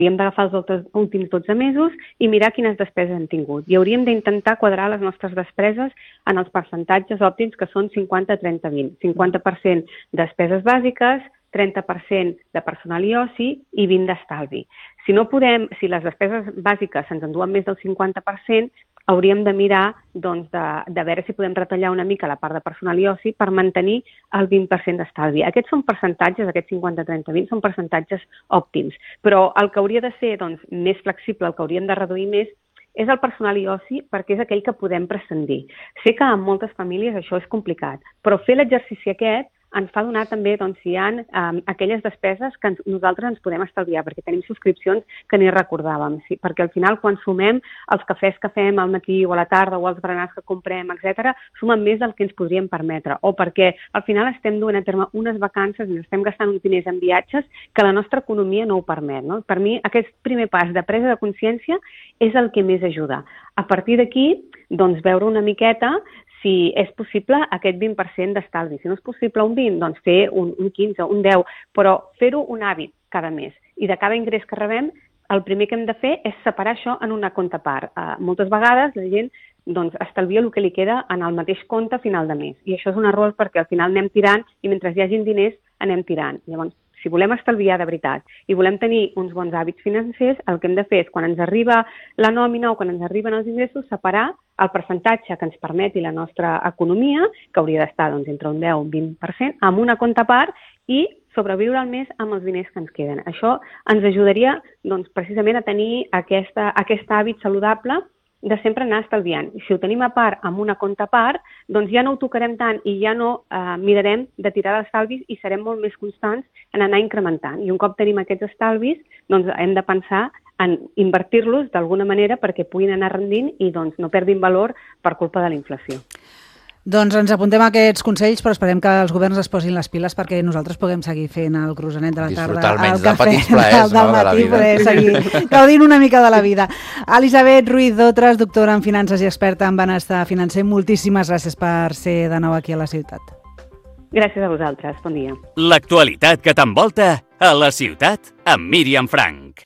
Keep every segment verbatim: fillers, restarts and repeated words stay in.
hauríem d'agafar els altres últims dotze mesos i mirar quines despeses hem tingut. I hauríem d'intentar quadrar les nostres despeses en els percentatges òptims que són cinquanta trenta vint. cinquanta per cent despeses bàsiques, trenta per cent de personal i oci i vint d'estalvi. Si no podem, si les despeses bàsiques se'ns enduen més del cinquanta per cent, hauríem de mirar doncs, de, de veure si podem retallar una mica la part de personal i oci per mantenir el vint per cent d'estalvi. Aquests són percentatges, aquests cinquanta trenta vint, són percentatges òptims. Però el que hauria de ser doncs, més flexible, el que hauríem de reduir més, és el personal i oci perquè és aquell que podem prescindir. Sé que en moltes famílies això és complicat, però fer l'exercici aquest ens fa donar també doncs, si hi ha um, aquelles despeses que ens, nosaltres ens podem estalviar, perquè tenim subscripcions que ni recordàvem, sí? Perquè al final quan sumem els cafès que fem al matí o a la tarda o els berenars que comprem, etcètera, sumen més del que ens podríem permetre, o perquè al final estem duent a terme unes vacances i estem gastant uns diners en viatges que la nostra economia no ho permet. No? Per mi aquest primer pas de presa de consciència és el que més ajuda. A partir d'aquí, doncs, veure una miqueta si és possible aquest vint per cent d'estalvi. Si no és possible un vint, doncs fer un, un quinze, un deu, però fer-ho un hàbit cada mes. I de cada ingrés que rebem, el primer que hem de fer és separar això en una compte a part. Uh, moltes vegades la gent doncs, estalvia el que li queda en el mateix compte a final de mes. I això és un error perquè al final anem tirant i mentre hi hagin diners anem tirant. Llavors, si volem estalviar de veritat i volem tenir uns bons hàbits financers, el que hem de fer és, quan ens arriba la nòmina o quan ens arriben els ingressos, separar el percentatge que ens permeti la nostra economia, que hauria d'estar doncs, entre un deu i un vint per cent, amb una compta a part i sobreviure al mes amb els diners que ens queden. Això ens ajudaria doncs, precisament a tenir aquesta, aquest hàbit saludable de sempre anar estalviant. I si ho tenim a part amb una compta a part, doncs ja no ho tocarem tant i ja no eh, mirarem de tirar d'estalvis i serem molt més constants en anar incrementant. I un cop tenim aquests estalvis, doncs hem de pensar en invertir-los d'alguna manera perquè puguin anar rendint i doncs, no perdin valor per culpa de la inflació. Doncs ens apuntem a aquests consells, però esperem que els governs es posin les piles perquè nosaltres puguem seguir fent el croissanet de la tarda, disfrutar almenys el de cafè petits plaers, del no, de la matí, vida. poder seguir gaudint una mica de la vida. Elisabet Ruiz Dotres, doctora en finances i experta en benestar financer, moltíssimes gràcies per ser de nou aquí a la ciutat. Gràcies a vosaltres, bon dia. L'actualitat que t'envolta a la ciutat amb Míriam Frank.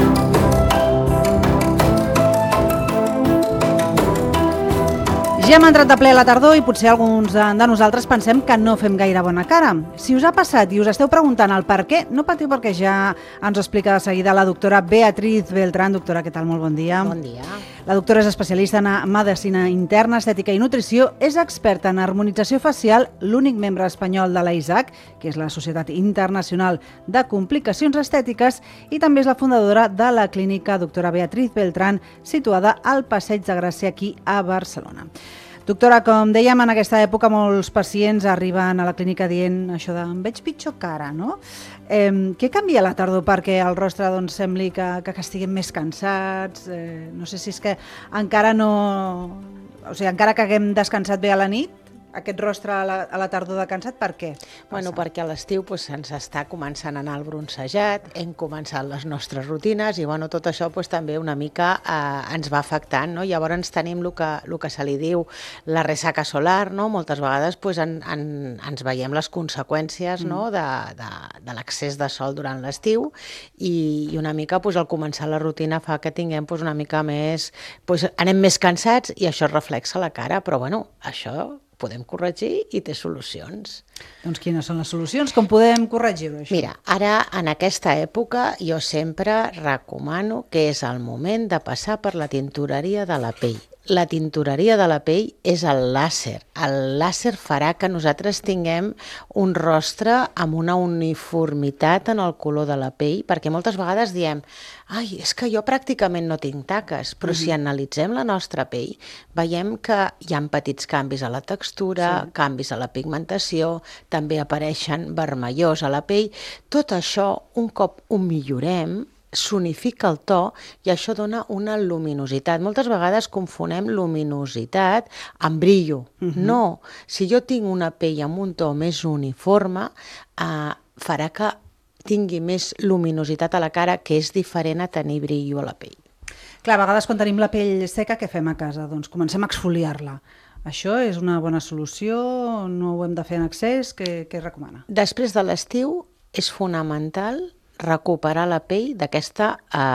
Ja hem entrat de ple a la tardor i potser alguns de nosaltres pensem que no fem gaire bona cara. Si us ha passat i us esteu preguntant el per què, no patiu perquè ja ens ho explica de seguida la doctora Beatriz Beltrán. Doctora, què tal? Molt bon dia. Bon dia. La doctora és especialista en medicina interna, estètica i nutrició, és experta en harmonització facial, l'únic membre espanyol de la I S A C, que és la Societat Internacional de Complicacions Estètiques, i també és la fundadora de la clínica doctora Beatriz Beltrán, situada al Passeig de Gràcia, aquí a Barcelona. Doctora, com dèiem, en aquesta època molts pacients arriben a la clínica dient això de em veig pitjor cara, no? Eh, què canvia a la tardor perquè el rostre doncs, sembli que, que estiguem més cansats? Eh, no sé si és que encara no... O sigui, encara que haguem descansat bé a la nit, aquest rostre a la, a la tardor de cansat, per què? Bueno, perquè a l'estiu pues, ens està començant a anar el bronzejat, hem començat les nostres rutines i bueno, tot això pues, també una mica eh, ens va afectant, no? Llavors tenim el que, el que se li diu la ressaca solar, no? Moltes vegades pues, en, en, ens veiem les conseqüències mm. no? de, de, de l'accés de sol durant l'estiu i, i una mica pues, al començar la rutina fa que tinguem pues, una mica més, pues, anem més cansats i això es reflexa a la cara, però bueno, això podem corregir i té solucions. Doncs quines són les solucions? Com podem corregir-ho, això? Mira, ara en aquesta època jo sempre recomano que és el moment de passar per la tintoreria de la pell. La tintoreria de la pell és el làser. El làser farà que nosaltres tinguem un rostre amb una uniformitat en el color de la pell, perquè moltes vegades diem ai, és que jo pràcticament no tinc taques, però mm-hmm. si analitzem la nostra pell, veiem que hi ha petits canvis a la textura, sí. canvis a la pigmentació, també apareixen vermellós a la pell. Tot això, un cop ho millorem, s'unifica el to i això dona una luminositat. Moltes vegades confonem luminositat amb brillo. Uh-huh. No, si jo tinc una pell amb un to més uniforme, eh, farà que tingui més luminositat a la cara, que és diferent a tenir brillo a la pell. Clar, a vegades quan tenim la pell seca, què fem a casa? Doncs comencem a exfoliar-la. Això és una bona solució? No ho hem de fer en excés? Què, què recomana? Després de l'estiu és fonamental recuperar la pell d'aquesta eh,